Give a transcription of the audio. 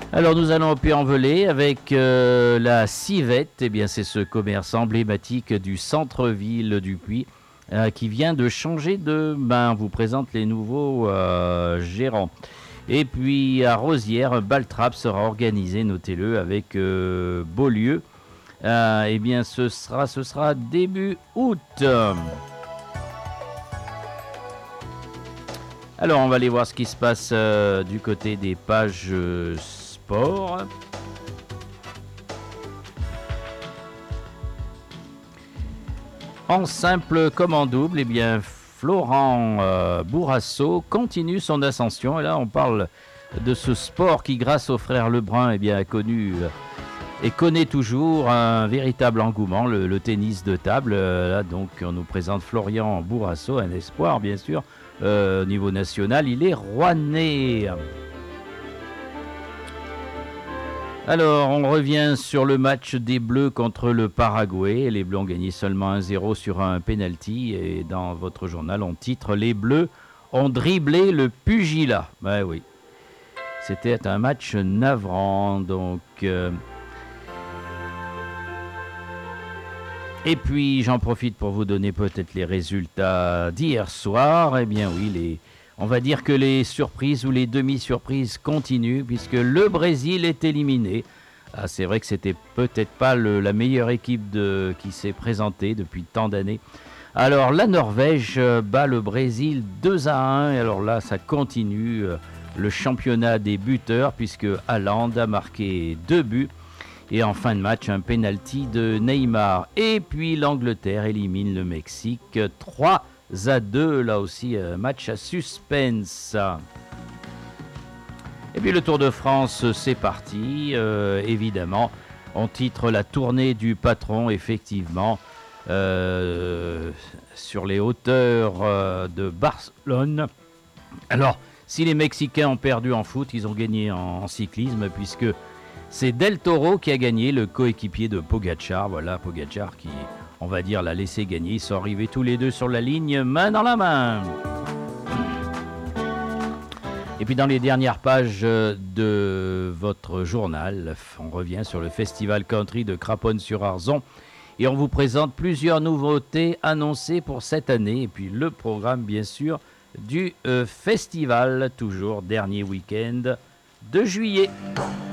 Alors nous allons au Puy-en-Velay avec la Civette. Eh bien c'est ce commerce emblématique du centre-ville du Puy qui vient de changer de main. On vous présente les nouveaux gérants. Et puis à Rosières, un bal trap sera organisé, notez-le, avec Beaulieu. Eh bien ce sera début août. Alors on va aller voir ce qui se passe du côté des pages sport. En simple comme en double, eh bien Florent Bourrasso continue son ascension. Et là on parle de ce sport qui, grâce au frère Lebrun, eh bien, a connu et connaît toujours un véritable engouement, le tennis de table. Là donc on nous présente Florian Bourrasso, un espoir bien sûr. Au niveau national, il est rouennais. Alors, on revient sur le match des Bleus contre le Paraguay. Les Bleus ont gagné seulement 1-0 sur un penalty. Et dans votre journal, on titre « Les Bleus ont dribblé le pugilat ». Ben oui, c'était un match navrant. Donc, et puis, j'en profite pour vous donner peut-être les résultats d'hier soir. Eh bien oui, on va dire que les surprises ou les demi-surprises continuent puisque le Brésil est éliminé. Ah, c'est vrai que c'était peut-être pas la meilleure équipe qui s'est présentée depuis tant d'années. Alors, la Norvège bat le Brésil 2-1. Et alors là, ça continue le championnat des buteurs puisque Haaland a marqué 2 buts. Et en fin de match, un penalty de Neymar. Et puis l'Angleterre élimine le Mexique 3-2. Là aussi, match à suspense. Et puis le Tour de France, c'est parti. Évidemment, on titre la tournée du patron, effectivement, sur les hauteurs de Barcelone. Alors, si les Mexicains ont perdu en foot, ils ont gagné en cyclisme, puisque c'est Del Toro qui a gagné, le coéquipier de Pogacar. Voilà, Pogacar qui, on va dire, l'a laissé gagner. Ils sont arrivés tous les deux sur la ligne, main dans la main. Et puis dans les dernières pages de votre journal, on revient sur le festival country de Craponne-sur-Arzon. Et on vous présente plusieurs nouveautés annoncées pour cette année. Et puis le programme, bien sûr, du festival, toujours dernier week-end de juillet.